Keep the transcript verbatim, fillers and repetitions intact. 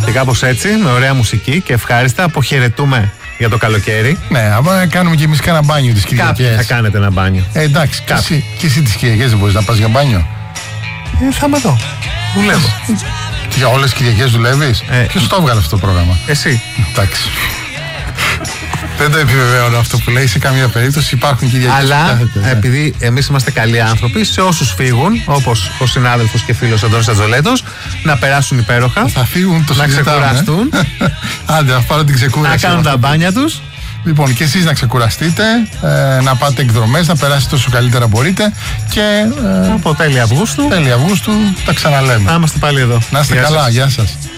Και κάπως έτσι, με ωραία μουσική και ευχάριστα, αποχαιρετούμε για το καλοκαίρι. Ναι, άμα κάνουμε κι εμείς κάνα μπάνιο τις Κυριακές. Κάποιοι θα κάνετε ένα μπάνιο. Ε, εντάξει, και εσύ, και εσύ τις Κυριακές δεν μπορείς να πας για μπάνιο. Ε, θα με δω. Δουλεύω. Και για όλες τις Κυριακές δουλεύεις. Ε, Ποιος το έβγαλε αυτό το πρόγραμμα. Εσύ. Εντάξει. Δεν το επιβεβαιώνω αυτό που λέει σε καμία περίπτωση. Υπάρχουν Κυριακές. Αλλά επειδή εμείς είμαστε καλοί άνθρωποι, σε όσους φύγουν, όπως ο συνάδελφος και φίλος Αντώνης Ατζολέτος, να περάσουν υπέροχα. Θα φύγουν, το να ξεκουραστούν. Άντε, να πάρω την ξεκούραση. Να κάνουν τα μπάνια τους. Λοιπόν, και εσείς να ξεκουραστείτε, ε, να πάτε εκδρομές, να περάσετε όσο καλύτερα μπορείτε. Και ε, από τέλη Αυγούστου. Τέλη Αυγούστου τα ξαναλέμε. Θα είμαστε πάλι εδώ. Να είστε Γεια καλά, σας. γεια σας.